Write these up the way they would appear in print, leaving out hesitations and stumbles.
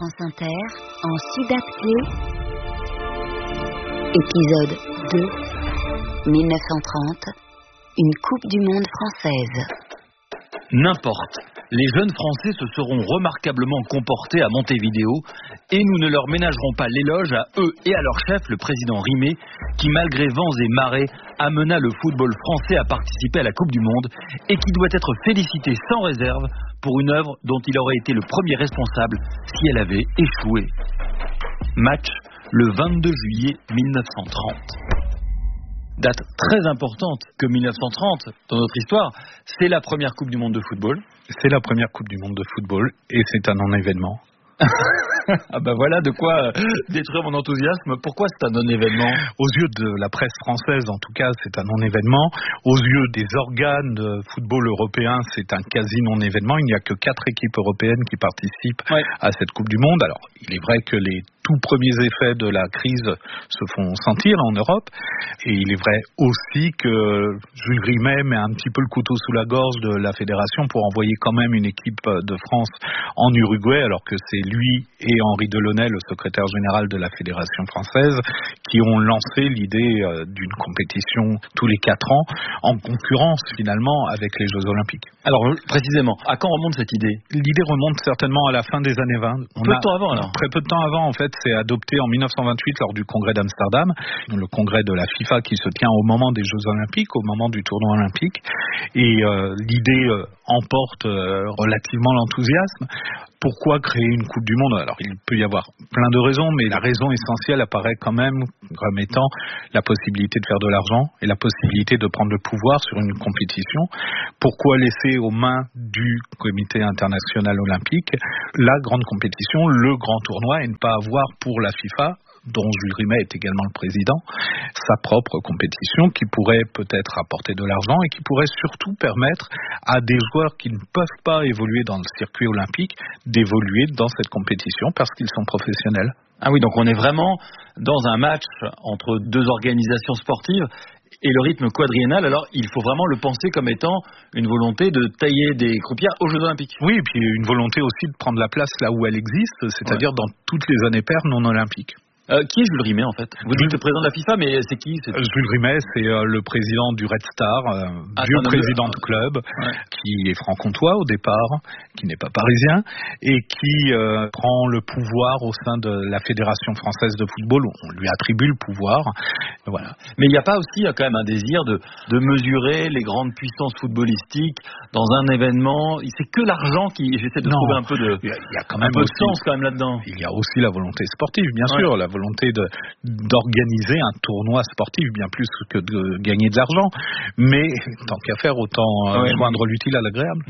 France Inter, en Sudap Clé, épisode 2, 1930, une Coupe du Monde française. N'importe. Les jeunes Français se seront remarquablement comportés à Montevideo et nous ne leur ménagerons pas l'éloge à eux et à leur chef, le président Rimet, qui malgré vents et marées amena le football français à participer à la Coupe du Monde et qui doit être félicité sans réserve pour une œuvre dont il aurait été le premier responsable si elle avait échoué. Match le 22 juillet 1930. Date très importante que 1930 dans notre histoire, c'est la première Coupe du Monde de football. C'est la première Coupe du Monde de football et c'est un non-événement. Ah ben voilà de quoi détruire mon enthousiasme. Pourquoi c'est un non-événement ? Aux yeux de la presse française, en tout cas, c'est un non-événement. Aux yeux des organes de football européens, c'est un quasi non-événement. Il n'y a que 4 équipes européennes qui participent à cette Coupe du Monde. Alors, il est vrai que les tout premiers effets de la crise se font sentir en Europe. Et il est vrai aussi que Jules Rimet met un petit peu le couteau sous la gorge de la fédération pour envoyer quand même une équipe de France en Uruguay, alors que c'est lui et Henri Delaunay, le secrétaire général de la Fédération française, qui ont lancé l'idée d'une compétition tous les 4 ans, en concurrence finalement avec les Jeux Olympiques. Alors précisément, à quand remonte cette idée ? L'idée remonte certainement à la fin des années 20. Peu de temps avant alors ? Très peu de temps avant, en fait, c'est adopté en 1928 lors du congrès d'Amsterdam, le congrès de la FIFA qui se tient au moment des Jeux Olympiques, au moment du tournoi olympique. Et l'idée emporte relativement l'enthousiasme. Pourquoi créer une Coupe du Monde ? Alors, il peut y avoir plein de raisons, mais la raison essentielle apparaît quand même comme étant la possibilité de faire de l'argent et la possibilité de prendre le pouvoir sur une compétition. Pourquoi laisser aux mains du Comité international olympique la grande compétition, le grand tournoi, et ne pas avoir pour la FIFA, dont Jules Rimet est également le président, sa propre compétition qui pourrait peut-être apporter de l'argent et qui pourrait surtout permettre à des joueurs qui ne peuvent pas évoluer dans le circuit olympique d'évoluer dans cette compétition parce qu'ils sont professionnels. Ah oui, donc on est vraiment dans un match entre deux organisations sportives et le rythme quadriennal, alors il faut vraiment le penser comme étant une volonté de tailler des croupières aux Jeux Olympiques. Oui, et puis une volonté aussi de prendre la place là où elle existe, c'est-à-dire dans toutes les années paires non olympiques. Qui est Jules Rimet en fait ? Vous dites le président de la FIFA, mais c'est qui ? Jules Rimet, c'est le président du Red Star, vieux président de club, qui est franc-comtois au départ, qui n'est pas parisien, et qui prend le pouvoir au sein de la Fédération française de football. On lui attribue le pouvoir. Voilà. Mais il n'y a pas aussi quand même un désir de mesurer les grandes puissances footballistiques dans un événement ? C'est que l'argent qui... J'essaie de trouver un peu de... Il y a quand même un peu aussi, de sens quand même là-dedans. Il y a aussi la volonté sportive, bien sûr, la volonté d'organiser un tournoi sportif, bien plus que de gagner de l'argent. Mais tant qu'à faire, autant joindre l'utile à l'agréable.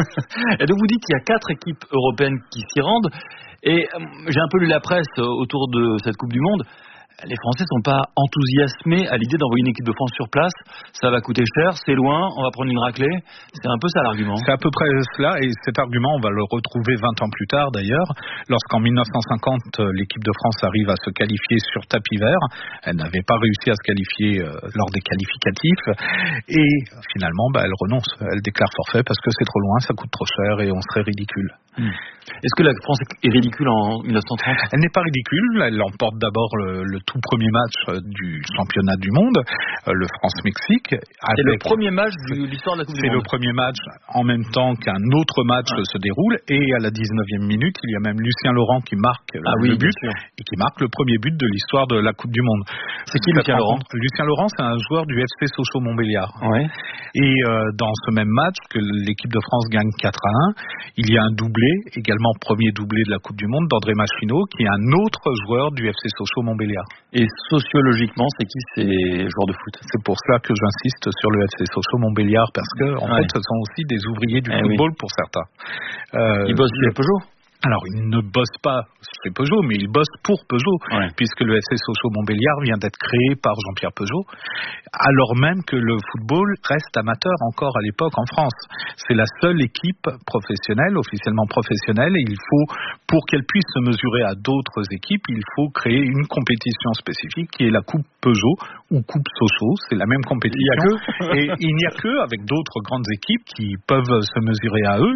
Et donc vous dites qu'il y a 4 équipes européennes qui s'y rendent. Et j'ai un peu lu la presse autour de cette Coupe du Monde. Les Français ne sont pas enthousiasmés à l'idée d'envoyer une équipe de France sur place. Ça va coûter cher, c'est loin, on va prendre une raclée. C'est un peu ça l'argument. C'est à peu près cela, et cet argument, on va le retrouver 20 ans plus tard d'ailleurs, lorsqu'en 1950, l'équipe de France arrive à se qualifier sur tapis vert. Elle n'avait pas réussi à se qualifier lors des qualificatifs, et finalement, elle renonce. Elle déclare forfait parce que c'est trop loin, ça coûte trop cher, et on serait ridicule. Est-ce que la France est ridicule en 1930 ? Elle n'est pas ridicule, elle emporte d'abord le tout premier match du championnat du monde, le France-Mexique. C'est le premier match de l'histoire de la Coupe du Monde. C'est le premier match en même temps qu'un autre match se déroule, et à la 19e minute, il y a même Lucien Laurent qui marque le but, et qui marque le premier but de l'histoire de la Coupe du Monde. C'est qui Lucien Laurent ? Lucien Laurent, c'est un joueur du FC Sochaux-Montbéliard. Ouais. Et dans ce même match, que l'équipe de France gagne 4-1, il y a un doublé, également premier doublé de la Coupe du Monde, d'André Machineau, qui est un autre joueur du FC Sochaux-Montbéliard. Et sociologiquement, c'est qui ces joueurs de foot ? C'est pour cela que j'insiste sur le FC Sochaux-Montbéliard, parce que en fait, ce sont aussi des ouvriers du football pour certains. Ils bossent chez Peugeot ? Alors, ils ne bossent pas chez Peugeot, mais ils bossent pour Peugeot, puisque le FC Sochaux-Montbéliard vient d'être créé par Jean-Pierre Peugeot, alors même que le football reste amateur encore à l'époque en France. C'est la seule équipe professionnelle, officiellement professionnelle, et il faut, pour qu'elle puisse se mesurer à d'autres équipes, il faut créer une compétition spécifique qui est la Coupe Peugeot ou Coupe Sochaux. C'est la même compétition. Et il n'y a que avec d'autres grandes équipes qui peuvent se mesurer à eux,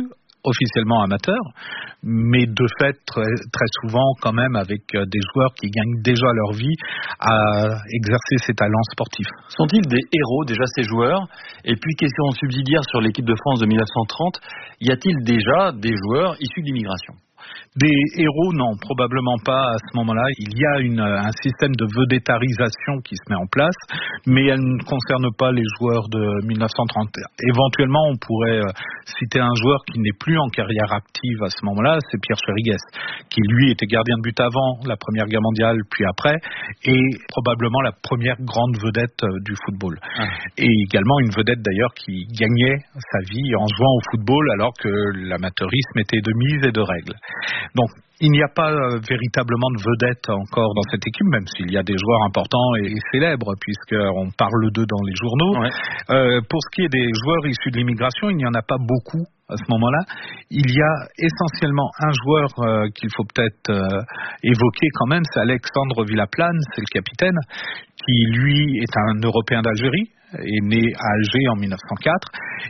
officiellement amateurs, mais de fait très souvent quand même avec des joueurs qui gagnent déjà leur vie à exercer ces talents sportifs. Sont-ils des héros déjà ces joueurs? Et puis question subsidiaire sur l'équipe de France de 1930, y a-t-il déjà des joueurs issus de l'immigration? Des héros, non, probablement pas à ce moment-là. Il y a un système de vedettarisation qui se met en place, mais elle ne concerne pas les joueurs de 1930. Éventuellement, on pourrait citer un joueur qui n'est plus en carrière active à ce moment-là, c'est Pierre Chériguès, qui lui était gardien de but avant la Première Guerre mondiale, puis après, et probablement la première grande vedette du football. Et également une vedette d'ailleurs qui gagnait sa vie en jouant au football alors que l'amateurisme était de mise et de règle. Donc, il n'y a pas véritablement de vedette encore dans cette équipe, même s'il y a des joueurs importants et célèbres, puisqu'on parle d'eux dans les journaux. Ouais. Pour ce qui est des joueurs issus de l'immigration, il n'y en a pas beaucoup à ce moment-là. Il y a essentiellement un joueur qu'il faut peut-être évoquer quand même, c'est Alexandre Villaplane, c'est le capitaine, qui lui est un Européen d'Algérie, est né à Alger en 1904,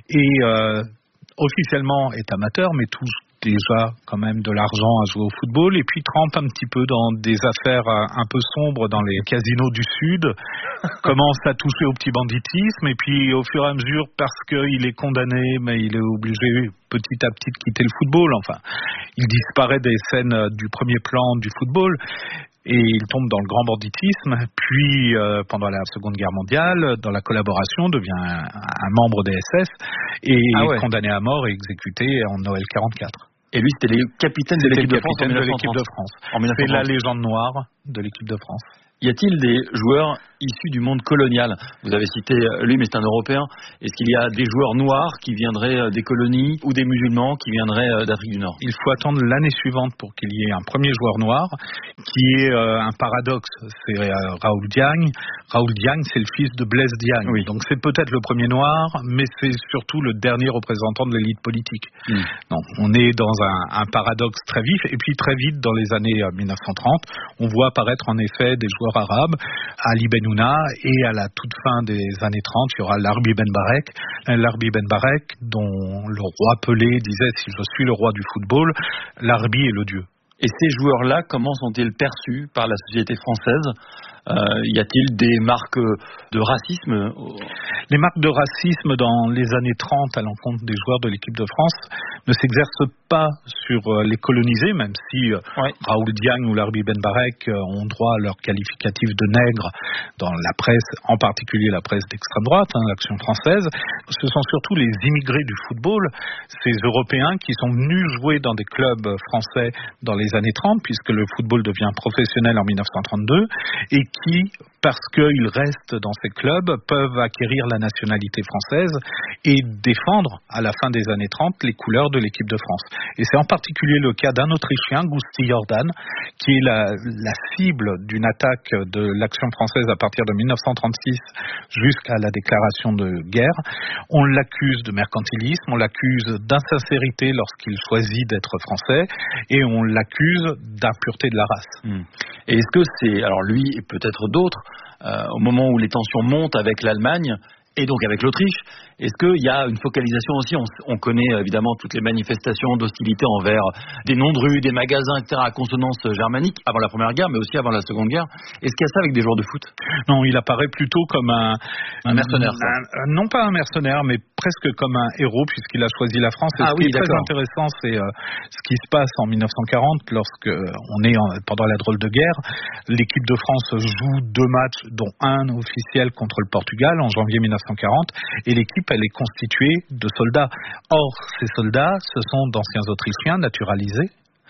et officiellement est amateur, mais touche déjà quand même de l'argent à jouer au football, et puis trempe un petit peu dans des affaires un peu sombres dans les casinos du Sud, commence à toucher au petit banditisme, et puis au fur et à mesure, parce qu'il est condamné, mais il est obligé petit à petit de quitter le football. Enfin, il disparaît des scènes du premier plan du football, et il tombe dans le grand banditisme, puis pendant la Seconde Guerre mondiale, dans la collaboration, devient un membre des SS, et est condamné à mort et exécuté en Noël 44. Et lui, c'était le capitaine de l'équipe de France. C'est la légende noire de l'équipe de France. Y a-t-il des joueurs issus du monde colonial? Vous avez cité lui, mais c'est un Européen. Est-ce qu'il y a des joueurs noirs qui viendraient des colonies ou des musulmans qui viendraient d'Afrique du Nord? Il faut attendre l'année suivante pour qu'il y ait un premier joueur noir, qui est un paradoxe. C'est Raoul Diagne. Raoul Diagne, c'est le fils de Blaise Diagne. Oui. Donc c'est peut-être le premier noir, mais c'est surtout le dernier représentant de l'élite politique. Donc on est dans un paradoxe très vif. Et puis très vite, dans les années 1930, on voit apparaître en effet des joueurs arabes, Ali Benouna, et à la toute fin des années 30, il y aura Larbi Ben Barek. Larbi Ben Barek, dont le roi Pelé disait « Si je suis le roi du football, Larbi est le dieu ». Et ces joueurs-là, comment sont-ils perçus par la société française? Y a-t-il des marques de racisme? Les marques de racisme dans les années 30 à l'encontre des joueurs de l'équipe de France ne s'exercent pas sur les colonisés, même si Raoul Diagne ou Larbi Ben Barek ont droit à leur qualificatif de nègre dans la presse, en particulier la presse d'extrême droite, l'Action française. Ce sont surtout les immigrés du football, ces Européens qui sont venus jouer dans des clubs français dans les années 30, puisque le football devient professionnel en 1932, et qui, parce qu'ils restent dans ces clubs, peuvent acquérir la nationalité française et défendre à la fin des années 30 les couleurs de l'équipe de France. Et c'est en particulier le cas d'un Autrichien, Gusti Jordan, qui est la cible d'une attaque de l'Action française à partir de 1936 jusqu'à la déclaration de guerre. On l'accuse de mercantilisme, on l'accuse d'insincérité lorsqu'il choisit d'être français, et on l'accuse d'impureté de la race. Et est-ce que c'est, alors lui et peut-être d'autres, au moment où les tensions montent avec l'Allemagne et donc avec l'Autriche, est-ce qu'il y a une focalisation aussi? On connaît évidemment toutes les manifestations d'hostilité envers des noms de rues, des magasins, etc. à consonance germanique avant la Première Guerre, mais aussi avant la Seconde Guerre. Est-ce qu'il y a ça avec des joueurs de foot? Non, il apparaît plutôt comme un mercenaire. Non pas un mercenaire, mais presque comme un héros, puisqu'il a choisi la France. Et ce qui est très intéressant, c'est ce qui se passe en 1940, lorsque on est pendant la drôle de guerre. L'équipe de France joue 2 matchs, dont un officiel contre le Portugal en janvier 1940, et l'équipe elle est constituée de soldats. Or, ces soldats, ce sont d'anciens Autrichiens naturalisés.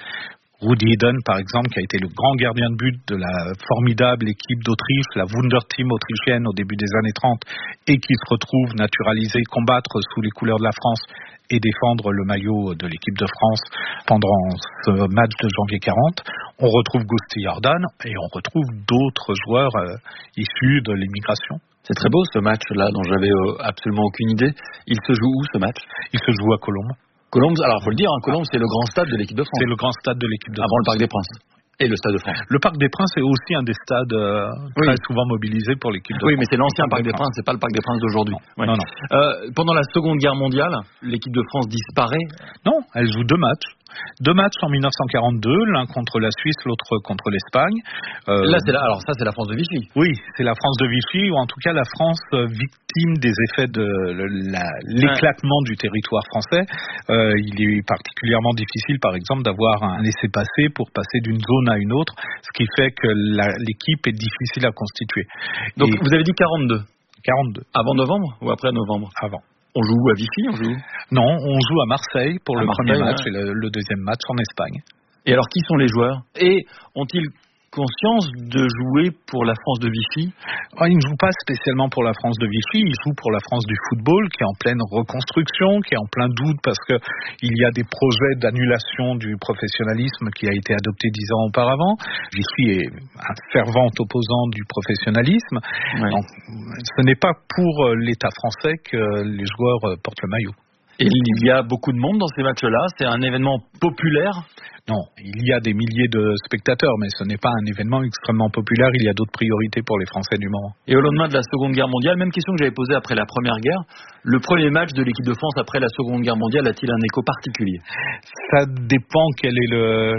Rudi Eden, par exemple, qui a été le grand gardien de but de la formidable équipe d'Autriche, la Wunderteam autrichienne au début des années 30, et qui se retrouve naturalisé, combattre sous les couleurs de la France et défendre le maillot de l'équipe de France pendant ce match de janvier 40. On retrouve Gusti Jordan et on retrouve d'autres joueurs issus de l'immigration. C'est très beau ce match-là dont j'avais absolument aucune idée. Il se joue où ce match? Il se joue à Colombes. Colombes, alors il faut le dire, Colombes c'est le grand stade de l'équipe de France. C'est le grand stade de l'équipe de France. Avant le Parc des Princes. Et le Stade de France. Le Parc des Princes est aussi un des stades très souvent mobilisés pour l'équipe de France. Oui, mais c'est l'ancien Parc des Princes, c'est pas le Parc des Princes d'aujourd'hui. Non, non. Pendant la Seconde Guerre mondiale, l'équipe de France disparaît. Non, elle joue 2 matchs. 2 matchs en 1942, l'un contre la Suisse, l'autre contre l'Espagne. Là, c'est la France de Vichy. Oui, c'est la France de Vichy, ou en tout cas la France victime des effets de l'éclatement du territoire français. Il est particulièrement difficile, par exemple, d'avoir un laissez-passer pour passer d'une zone à une autre, ce qui fait que l'équipe est difficile à constituer. Donc, vous avez dit 42. 42. Avant novembre ou après novembre? Avant. On joue à Vichy, Non, on joue à Marseille pour le premier match et le deuxième match en Espagne. Et alors, qui sont les joueurs? Et ont-ils conscience de jouer pour la France de Vichy? Ils ne jouent pas spécialement pour la France de Vichy, ils jouent pour la France du football qui est en pleine reconstruction, qui est en plein doute parce que il y a des projets d'annulation du professionnalisme qui a été adopté 10 ans auparavant. Vichy est un fervent opposant du professionnalisme. Ouais. Donc, ce n'est pas pour l'État français que les joueurs portent le maillot. Et il y a beaucoup de monde dans ces matchs-là? C'est un événement populaire? Non, il y a des milliers de spectateurs, mais ce n'est pas un événement extrêmement populaire. Il y a d'autres priorités pour les Français du moment. Et au lendemain de la Seconde Guerre mondiale, même question que j'avais posée après la Première Guerre, le premier match de l'équipe de France après la Seconde Guerre mondiale a-t-il un écho particulier? Ça dépend quelle est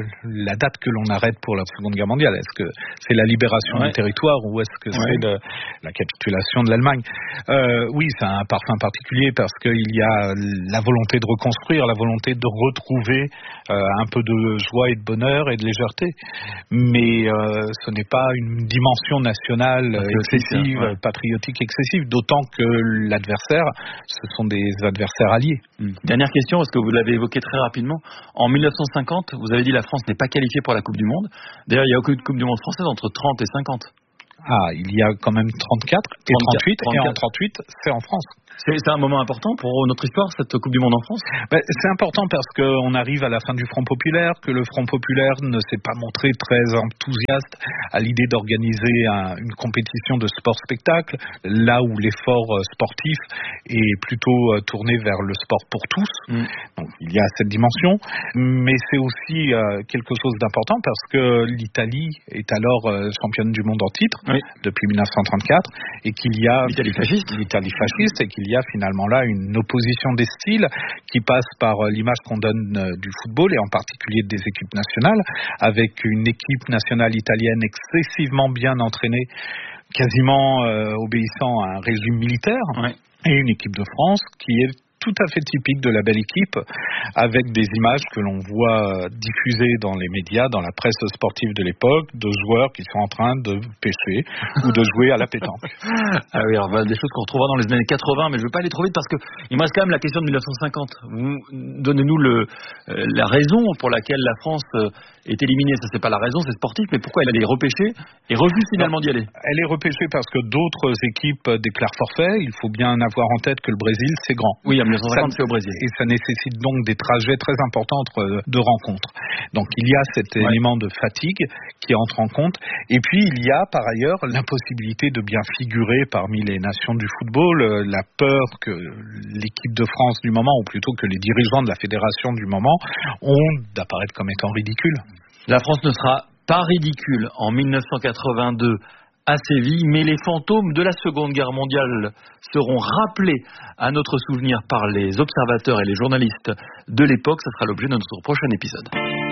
la date que l'on arrête pour la Seconde Guerre mondiale. Est-ce que c'est la libération du territoire ou est-ce que c'est la capitulation de l'Allemagne? Oui, ça a un parfum particulier parce qu'il y a la volonté de reconstruire, la volonté de retrouver un peu de joie et de bonheur et de légèreté, mais ce n'est pas une dimension nationale excessive, patriotique excessive, d'autant que l'adversaire, ce sont des adversaires alliés. Dernière question, parce que vous l'avez évoqué très rapidement, en 1950, vous avez dit la France n'est pas qualifiée pour la Coupe du Monde. D'ailleurs, il y a aucune Coupe du Monde française entre 30 et 50. Ah, il y a quand même 34 et 38, et en 38, c'est en France. C'est un moment important pour notre histoire, cette Coupe du Monde en France? C'est important parce qu'on arrive à la fin du Front populaire, que le Front populaire ne s'est pas montré très enthousiaste à l'idée d'organiser une compétition de sport-spectacle, là où l'effort sportif est plutôt tourné vers le sport pour tous. Donc il y a cette dimension, mais c'est aussi quelque chose d'important parce que l'Italie est alors championne du monde en titre depuis 1934 et qu'il y a l'Italie fasciste et qu'il y a finalement là une opposition des styles qui passe par l'image qu'on donne du football et en particulier des équipes nationales, avec une équipe nationale italienne excessivement bien entraînée, quasiment obéissant à un régime militaire, et une équipe de France qui est tout à fait typique de la belle équipe, avec des images que l'on voit diffusées dans les médias, dans la presse sportive de l'époque, de joueurs qui sont en train de pêcher ou de jouer à la pétanque. Ah oui, alors des choses qu'on retrouvera dans les années 80, mais je ne veux pas aller trop vite parce qu'il me reste quand même la question de 1950. Donnez-nous la raison pour laquelle la France est éliminée. Ça, c'est pas la raison, c'est sportif, mais pourquoi elle est repêchée et refuse finalement d'y aller? Elle est repêchée parce que d'autres équipes déclarent forfait. Il faut bien avoir en tête que le Brésil, c'est grand. Oui, en 1950, c'est au Brésil. Et ça nécessite donc des trajets très importants entre deux rencontres. Donc il y a cet élément de fatigue qui entre en compte. Et puis il y a par ailleurs l'impossibilité de bien figurer parmi les nations du football, la peur que l'équipe de France du moment, ou plutôt que les dirigeants de la fédération du moment, ont d'apparaître comme étant ridicules. La France ne sera pas ridicule en 1982 à Séville, mais les fantômes de la Seconde Guerre mondiale seront rappelés à notre souvenir par les observateurs et les journalistes de l'époque. Ce sera l'objet de notre prochain épisode.